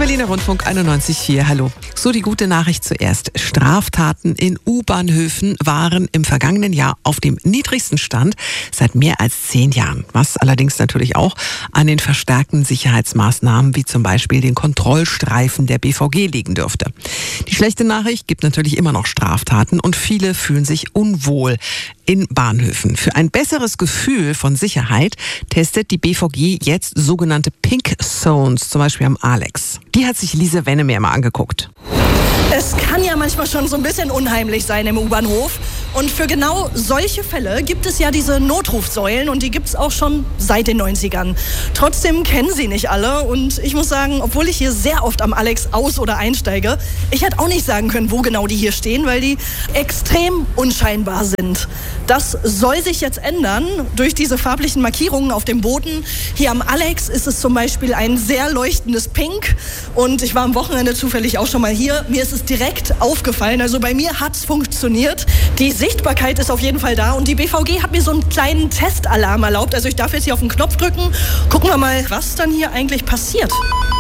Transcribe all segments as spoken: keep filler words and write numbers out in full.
Berliner Rundfunk einundneunzig Komma vier. Hallo. So, die gute Nachricht zuerst. Straftaten in U-Bahnhöfen waren im vergangenen Jahr auf dem niedrigsten Stand seit mehr als zehn Jahren. Was allerdings natürlich auch an den verstärkten Sicherheitsmaßnahmen wie zum Beispiel den Kontrollstreifen der B V G liegen dürfte. Die schlechte Nachricht: gibt natürlich immer noch Straftaten und viele fühlen sich unwohl in Bahnhöfen. Für ein besseres Gefühl von Sicherheit testet die B V G jetzt sogenannte Pink Zones, zum Beispiel am Alex. Die hat sich Lise Wennemeer mal angeguckt. Es kann ja manchmal schon so ein bisschen unheimlich sein im U-Bahnhof. Und für genau solche Fälle gibt es ja diese Notrufsäulen und die gibt es auch schon seit den neunzigern. Trotzdem kennen sie nicht alle und ich muss sagen, obwohl ich hier sehr oft am Alex aus- oder einsteige, ich hätte auch nicht sagen können, wo genau die hier stehen, weil die extrem unscheinbar sind. Das soll sich jetzt ändern durch diese farblichen Markierungen auf dem Boden. Hier am Alex ist es zum Beispiel ein sehr leuchtendes Pink und ich war am Wochenende zufällig auch schon mal hier. Mir ist es direkt aufgefallen, also bei mir hat es funktioniert. Die Sichtbarkeit ist auf jeden Fall da und die B V G hat mir so einen kleinen Testalarm erlaubt. Also ich darf jetzt hier auf den Knopf drücken. Gucken wir mal, was dann hier eigentlich passiert.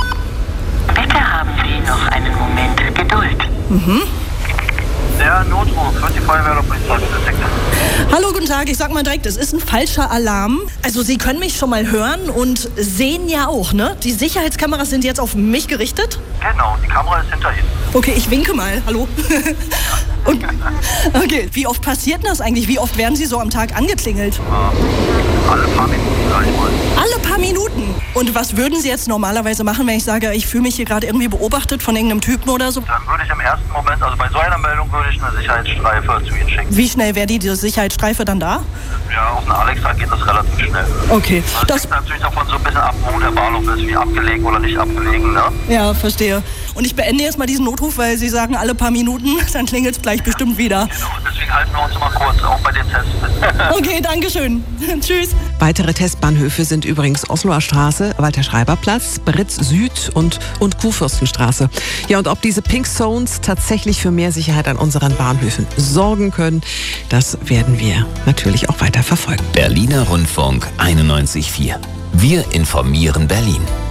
Bitte haben Sie noch einen Moment Geduld. Mhm. Der Notruf, wird die Feuerwehr oder Polizei detektiert? Hallo, guten Tag. Ich sag mal direkt, es ist ein falscher Alarm. Also Sie können mich schon mal hören und sehen ja auch, ne? Die Sicherheitskameras sind jetzt auf mich gerichtet. Genau, die Kamera ist hinter Ihnen. Okay, ich winke mal. Hallo. Und, okay, wie oft passiert denn das eigentlich? Wie oft werden Sie so am Tag angeklingelt? Äh, alle paar Minuten, sag ich mal. Alle paar Minuten? Und was würden Sie jetzt normalerweise machen, wenn ich sage, ich fühle mich hier gerade irgendwie beobachtet von irgendeinem Typen oder so? Dann würde ich im ersten Moment, also bei so einer Meldung, würde ich eine Sicherheitsstreife zu Ihnen schicken. Wie schnell wäre die, diese Sicherheitsstreife dann da? Ja, auf einer Alexa geht das relativ schnell. Okay. Also das hängt natürlich davon so ein bisschen ab, wo der Bahnhof ist, wie abgelegen oder nicht abgelegen, ne? Ja, verstehe. Und ich beende jetzt mal diesen Notruf, weil Sie sagen, alle paar Minuten, dann klingelt es gleich bestimmt wieder. Genau, deswegen halten wir uns immer kurz, auch bei den Tests. Okay, danke schön. Tschüss. Weitere Testbahnhöfe sind übrigens Osloer Straße, Walter-Schreiber-Platz, Britz Süd und, und Kurfürstenstraße. Ja, und ob diese Pink Zones tatsächlich für mehr Sicherheit an unseren Bahnhöfen sorgen können, das werden wir natürlich auch weiter verfolgen. Berliner Rundfunk einundneunzig Komma vier. Wir informieren Berlin.